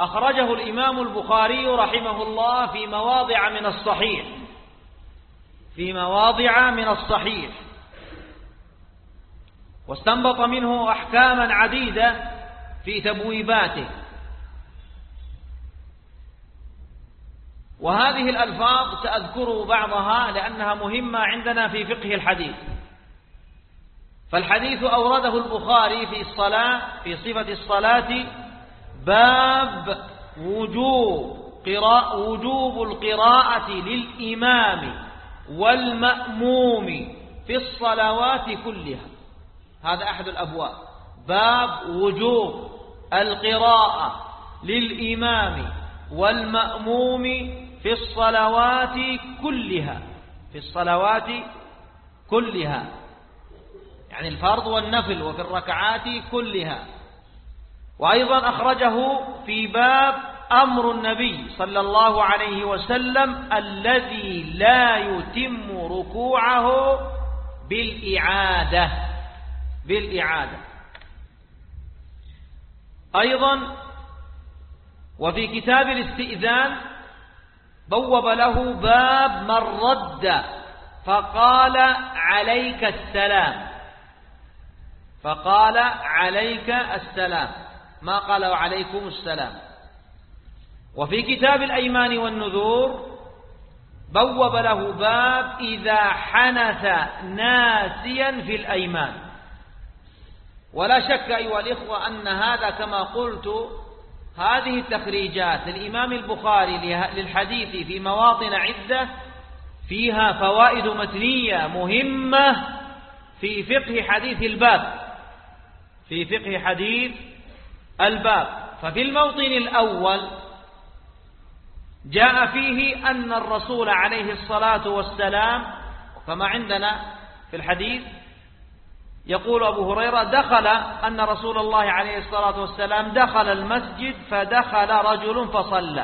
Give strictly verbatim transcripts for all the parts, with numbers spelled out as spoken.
أخرجه الإمام البخاري رحمه الله في مواضع من الصحيح في مواضع من الصحيح واستنبط منه أحكاما عديدة في تبويباته. وهذه الألفاظ سأذكر بعضها لأنها مهمة عندنا في فقه الحديث. فالحديث أورده البخاري في الصلاة في صفة الصلاة باب وجوب قراءة وجوب القراءة للإمام والمأموم في الصلوات كلها. هذا أحد الأبواب، باب وجوب القراءة للإمام والمأموم في الصلوات كلها في الصلوات كلها يعني الفرض والنفل وفي الركعات كلها. وأيضا أخرجه في باب أمر النبي صلى الله عليه وسلم الذي لا يتم ركوعه بالإعادة بالإعادة أيضا. وفي كتاب الاستئذان بوب له باب من رد فقال عليك السلام فقال عليك السلام ما قال وعليكم السلام. وفي كتاب الأيمان والنذور بوب له باب إذا حنث ناسيا في الأيمان. ولا شك أيها الإخوة أن هذا كما قلت هذه التخريجات للإمام البخاري للحديث في مواطن عدة فيها فوائد متنية مهمة في فقه حديث الباب في فقه حديث الباب. ففي الموطن الأول جاء فيه أن الرسول عليه الصلاة والسلام كما عندنا في الحديث يقول أبو هريرة دخل أن رسول الله عليه الصلاة والسلام دخل المسجد فدخل رجل فصلى.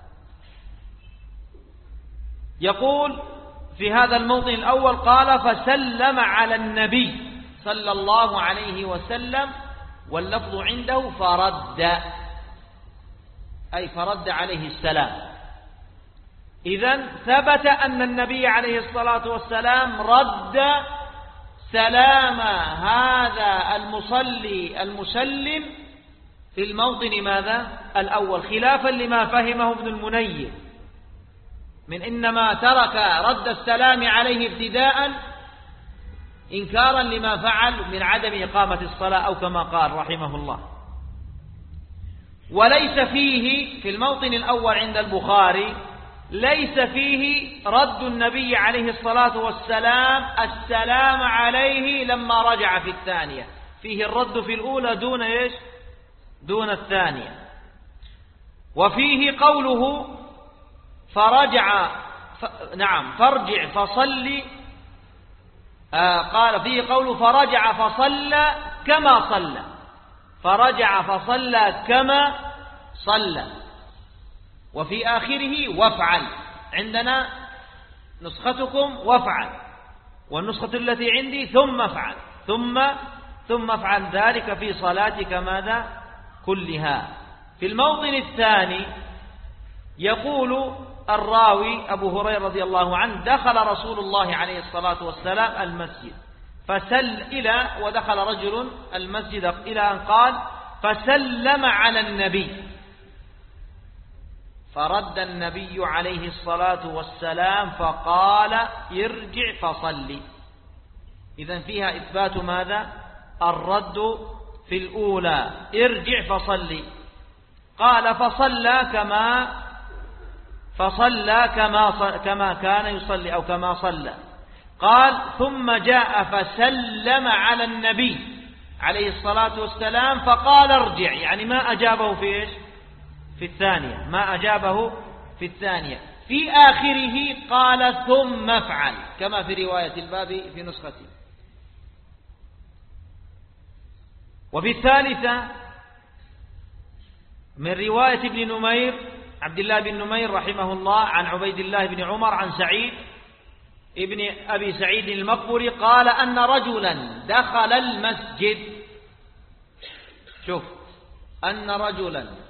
يقول في هذا الموطن الأول قال فسلم على النبي صلى الله عليه وسلم واللفظ عنده فرد أي فرد عليه السلام. إذن ثبت أن النبي عليه الصلاة والسلام رد سلام هذا المصلي المسلم في الموطن ماذا الأول، خلافا لما فهمه ابن المنير من إنما ترك رد السلام عليه ابتداء إنكارا لما فعل من عدم إقامة الصلاة أو كما قال رحمه الله. وليس فيه في الموطن الأول عند البخاري ليس فيه رد النبي عليه الصلاة والسلام السلام عليه لما رجع في الثانية، فيه الرد في الأولى دون إيش دون الثانية. وفيه قوله فرجع ف... نعم فارجع فصلي آه قال فيه قوله فرجع فصلى كما صلى فرجع فصلى كما صلى. وفي آخره وافعل، عندنا نسختكم وافعل والنسخة التي عندي ثم افعل ثم ثم افعل ذلك في صلاتك ماذا كلها. في الموطن الثاني يقول الراوي أبو هريرة رضي الله عنه دخل رسول الله عليه الصلاة والسلام المسجد فسل إلى ودخل رجل المسجد إلى أن قال فسلم على النبي فرد النبي عليه الصلاة والسلام فقال ارجع فصلي. إذن فيها إثبات ماذا الرد في الأولى ارجع فصلي. قال فصلى كما فصلى كما كما كان يصلي أو كما صلى. قال ثم جاء فسلم على النبي عليه الصلاة والسلام فقال ارجع، يعني ما أجابه في إيش في الثانية ما أجابه في الثانية. في آخره قال ثم افعل كما في رواية الباب في نسختي. وفي الثالثة من رواية ابن نمير عبد الله بن نمير رحمه الله عن عبيد الله بن عمر عن سعيد ابن أبي سعيد المقبري قال أن رجلا دخل المسجد شوف أن رجلا